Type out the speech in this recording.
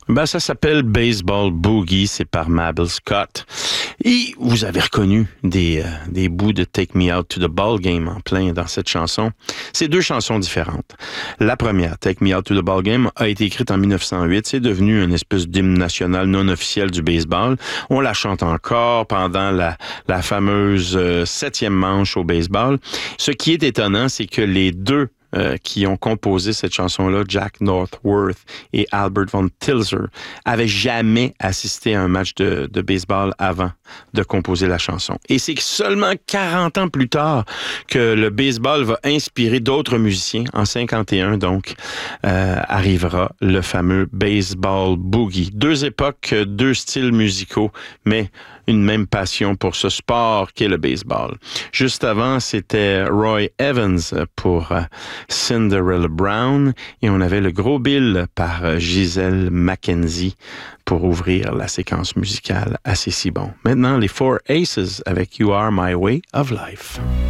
Ben, ça s'appelle Baseball Boogie, c'est par Mabel Scott. Et vous avez reconnu des bouts de Take Me Out to the Ball Game en plein dans cette chanson. C'est deux chansons différentes. La première, Take Me Out to the Ball Game, a été écrite en 1908. C'est devenu une espèce d'hymne national non officiel du baseball. On la chante encore pendant la fameuse 7e manche au baseball. Ce qui est étonnant, c'est que les deux qui ont composé cette chanson-là, Jack Northworth et Albert von Tilzer, avaient jamais assisté à un match de baseball avant de composer la chanson. Et c'est seulement 40 ans plus tard que le baseball va inspirer d'autres musiciens. En 51, donc, arrivera le fameux Baseball Boogie. Deux époques, deux styles musicaux, mais une même passion pour ce sport qu'est le baseball. Juste avant, c'était Roy Evans pour Cinderella Brown et on avait le Gros Bill par Gisèle Mackenzie pour ouvrir la séquence musicale assez si bon. Maintenant, les Four Aces avec You Are My Way of Life.